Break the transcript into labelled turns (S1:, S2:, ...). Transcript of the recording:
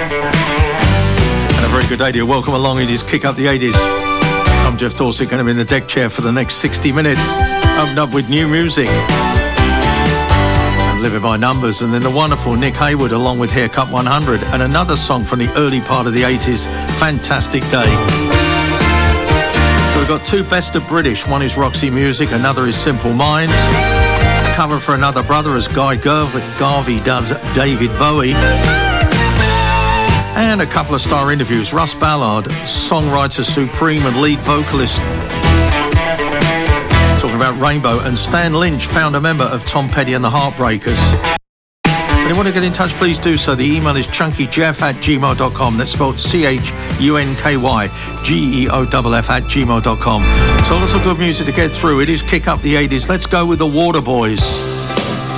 S1: And a very good day to you. Welcome along. It is Kick Up the 80s. I'm Jeff Dorset, going to be in the deck chair for the next 60 minutes. Opened up with new music and Living by Numbers, and then the wonderful Nick Hayward along with Haircut 100, and another song from the early part of the 80s, Fantastic Day. So we've got two best of British. One is Roxy Music, another is Simple Minds. Cover for Another Brother as Guy Garvey does David Bowie. And a couple of star interviews. Russ Ballard, songwriter supreme and lead vocalist, talking about Rainbow, and Stan Lynch, founder member of Tom Petty and the Heartbreakers. If you want to get in touch, please do so. The email is chunkyjeff@gmail.com. That's spelled CHUNKYGEOFF@gmail.com. So lots of good music to get through. It is Kick Up the 80s. Let's go with the Waterboys.